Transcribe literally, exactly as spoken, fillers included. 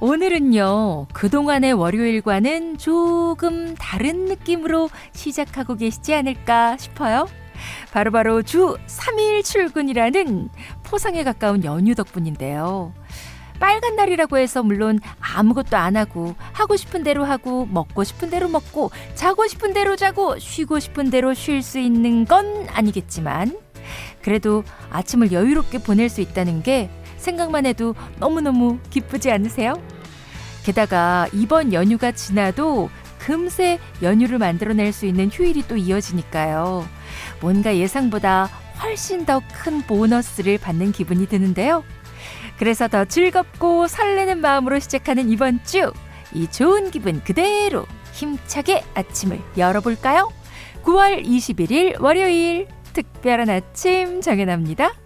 오늘은요, 그동안의 월요일과는 조금 다른 느낌으로 시작하고 계시지 않을까 싶어요. 바로바로 주 삼 일 출근이라는 포상에 가까운 연휴 덕분인데요. 빨간 날이라고 해서 물론 아무것도 안 하고 하고 싶은 대로 하고 먹고 싶은 대로 먹고 자고 싶은 대로 자고 쉬고 싶은 대로 쉴 수 있는 건 아니겠지만 그래도 아침을 여유롭게 보낼 수 있다는 게 생각만 해도 너무너무 기쁘지 않으세요? 게다가 이번 연휴가 지나도 금세 연휴를 만들어낼 수 있는 휴일이 또 이어지니까요. 뭔가 예상보다 훨씬 더 큰 보너스를 받는 기분이 드는데요. 그래서 더 즐겁고 설레는 마음으로 시작하는 이번 주, 이 좋은 기분 그대로 힘차게 아침을 열어볼까요? 구월 이십일일 월요일 특별한 아침 정연아입니다.